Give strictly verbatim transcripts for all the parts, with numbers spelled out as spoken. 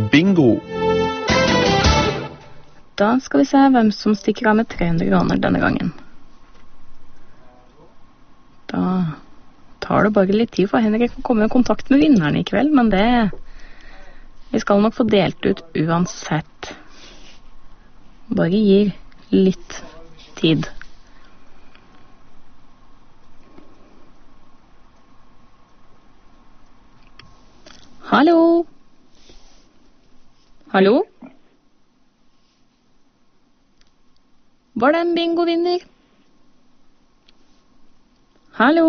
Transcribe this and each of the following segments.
bingo. Da skal vi se hvem som stikker av med tre hundre kroner denne gangen. Da tar det bare litt tid for Henrik å komme i kontakt med vinneren i kveld, men det... Vi skal nok få delt ut uansett. Bare gir litt tid. Hallo? Hallo? Var det en bingo-vinner? Hallo?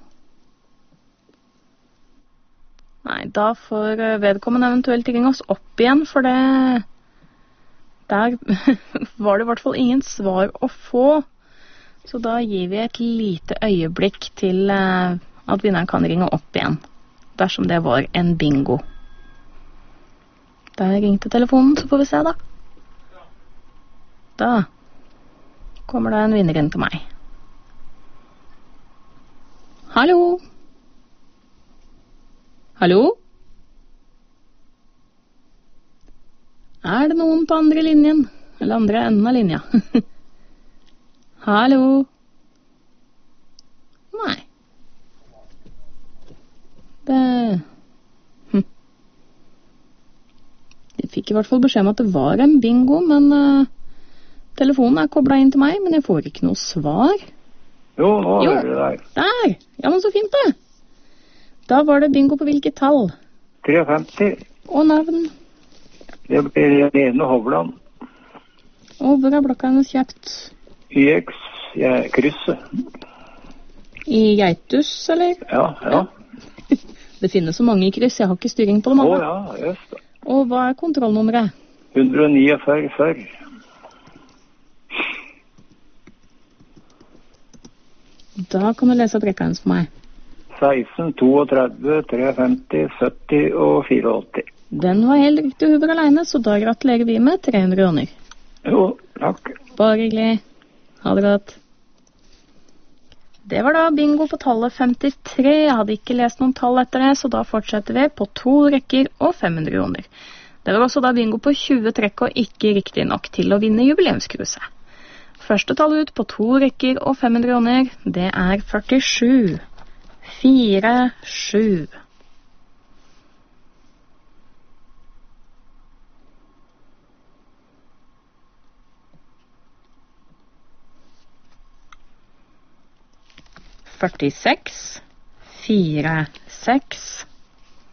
Nei, da får vedkommende eventuelt ringe oss opp igjen, for det... Der var det i hvert fall ingen svar å få. Så da gir vi et lite øyeblikk til at vinneren kan ringe opp igjen. Dersom det var en bingo. Der ringte telefonen, så får vi se da. Da kommer det en vinner inn til meg. Hallo? Hallo? Er det noen på andre linjen? Eller andre enden av linja? Hallo? Nei. Det... Hm. Jeg fikk i hvert fall beskjed om at det var en bingo, men uh, telefonen er koblet inn til meg, men jeg får ikke noe svar. Jo, nå er det der. Der! Ja, men så fint det. Da var det bingo på hvilket tall? tre femti. Og navn? Det blir Lene Hovland. Og hvor er blokka hennes kjøpt? Y X, jeg krysset. I Geitus, eller? Ja, ja. Det finnes så mange i kryss, jeg har ikke styring på dem alle. Å ja, just det. Og hva er kontrollnummeret? hundre og nittifire. Da kan du lese opp rekka hennes for meg. seksten, trettito, tre femti, sytti og åttiefire. Den var helt riktig, Huber alene, så da gratulerer vi med tre hundre kroner. Jo, takk. Bare hyggelig. Ha det godt. Det var da bingo på tallet femtitre. Jeg hadde ikke lest noen tall etter det, så da fortsetter vi på to rekker og fem hundre kroner. Det var også da bingo på tjue trekk og ikke riktig nok til å vinne jubileumskruset. Første tall ut på to rekker og fem hundre kroner, det er førtisju. Fire, sju. førtiseks, fire, seks.